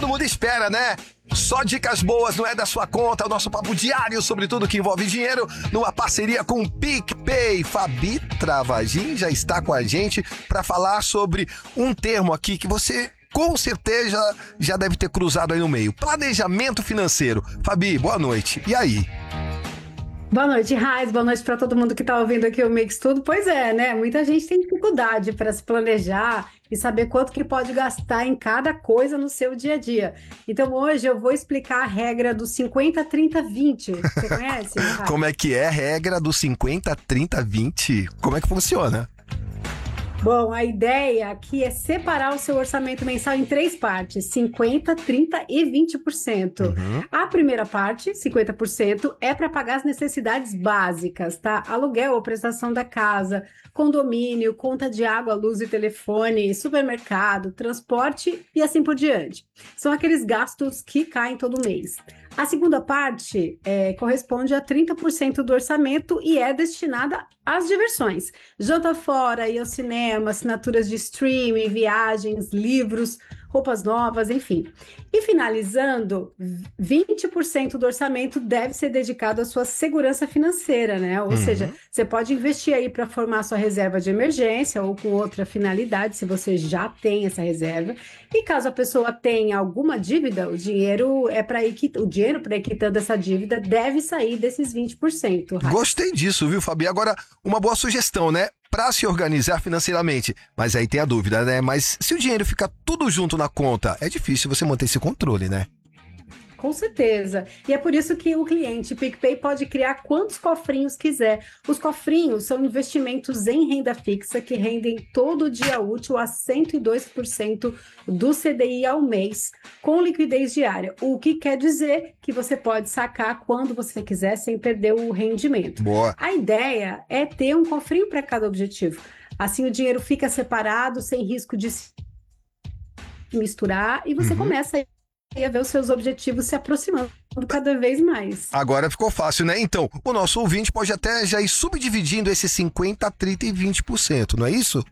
todo mundo espera, né? Só dicas boas, não é da sua conta, o nosso papo diário sobre tudo que envolve dinheiro, numa parceria com o PicPay. Fabi Travagin já está com a gente para falar sobre um termo aqui que você com certeza já deve ter cruzado aí no meio. Planejamento financeiro. Fabi, boa noite. E aí? Boa noite, Raiz. Boa noite para todo mundo que está ouvindo aqui o Mix Tudo. Pois é, né? Muita gente tem dificuldade para se planejar e saber quanto que pode gastar em cada coisa no seu dia a dia. Então, hoje eu vou explicar a regra do 50, 30, 20. Você conhece, Raiz? Como é que é a regra do 50, 30, 20? Como é que funciona? Bom, a ideia aqui é separar o seu orçamento mensal em três partes: 50%, 30% e 20%. A primeira parte, 50%, é para pagar as necessidades básicas, tá? Aluguel ou prestação da casa, condomínio, conta de água, luz e telefone, supermercado, transporte e assim por diante. São aqueles gastos que caem todo mês. A segunda parte corresponde a 30% do orçamento e é destinada às diversões. Janta fora, ir ao cinema, assinaturas de streaming, viagens, livros, roupas novas, enfim. E finalizando, 20% do orçamento deve ser dedicado à sua segurança financeira, né? Ou seja, você pode investir aí para formar sua reserva de emergência ou com outra finalidade, se você já tem essa reserva. E caso a pessoa tenha alguma dívida, o dinheiro para ir quitando essa dívida deve sair desses 20%. Raíssa. Gostei disso, viu, Fabi? Agora, uma boa sugestão, né? Para se organizar financeiramente. Mas aí tem a dúvida, né? Mas se o dinheiro fica tudo junto na conta, é difícil você manter esse controle, né? Com certeza. E é por isso que o cliente PicPay pode criar quantos cofrinhos quiser. Os cofrinhos são investimentos em renda fixa que rendem todo dia útil a 102% do CDI ao mês, com liquidez diária. O que quer dizer que você pode sacar quando você quiser, sem perder o rendimento. Boa. A ideia é ter um cofrinho para cada objetivo. Assim o dinheiro fica separado, sem risco de se misturar, e você começa a ver os seus objetivos se aproximando cada vez mais. Agora ficou fácil, né? Então, o nosso ouvinte pode até já ir subdividindo esses 50, 30 e 20%, não é isso?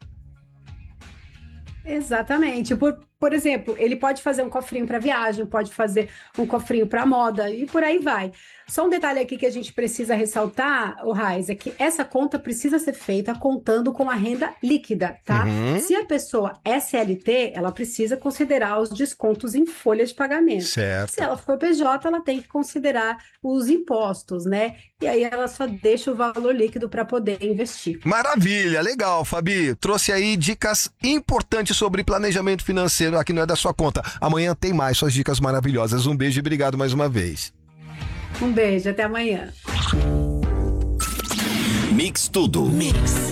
Exatamente. Por exemplo, ele pode fazer um cofrinho para viagem, pode fazer um cofrinho para moda e por aí vai. Só um detalhe aqui que a gente precisa ressaltar, Raiz, é que essa conta precisa ser feita contando com a renda líquida, tá? Se a pessoa é CLT, ela precisa considerar os descontos em folha de pagamento. Certo. Se ela for PJ, ela tem que considerar os impostos, né? E aí ela só deixa o valor líquido para poder investir. Maravilha, legal, Fabi. Trouxe aí dicas importantes sobre planejamento financeiro, aqui não é da sua conta. Amanhã tem mais suas dicas maravilhosas. Um beijo e obrigado mais uma vez. Um beijo, até amanhã. Mix Tudo. Mix.